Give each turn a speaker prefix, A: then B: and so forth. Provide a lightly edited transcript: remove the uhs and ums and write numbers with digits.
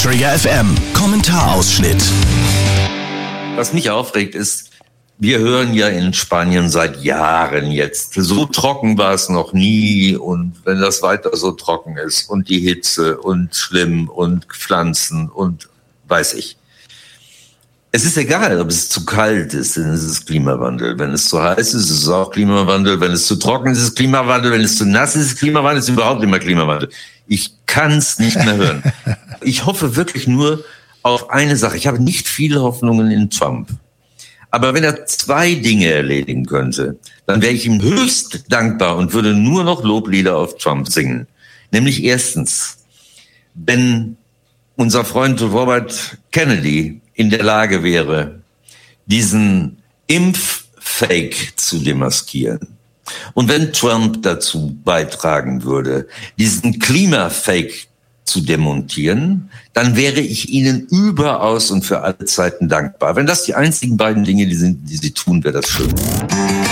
A: Trigger FM Kommentarausschnitt.
B: Was mich aufregt ist, wir hören ja in Spanien seit Jahren jetzt, so trocken war es noch nie und wenn das weiter so trocken ist und die Hitze und schlimm und Pflanzen und weiß ich. Es ist egal, ob es zu kalt ist, dann ist es Klimawandel. Wenn es zu heiß ist, ist es auch Klimawandel. Wenn es zu trocken ist, ist es Klimawandel. Wenn es zu nass ist, ist es Klimawandel. Ist überhaupt immer Klimawandel. Ich kann es nicht mehr hören. Ich hoffe wirklich nur auf eine Sache. Ich habe nicht viele Hoffnungen in Trump. Aber wenn er 2 Dinge erledigen könnte, dann wäre ich ihm höchst dankbar und würde nur noch Loblieder auf Trump singen. Nämlich erstens, wenn unser Freund Robert Kennedy in der Lage wäre, diesen Impffake zu demaskieren. Und wenn Trump dazu beitragen würde, diesen Klimafake zu demontieren, dann wäre ich Ihnen überaus und für alle Zeiten dankbar. Wenn das die einzigen beiden Dinge sind, die Sie tun, wäre das schön.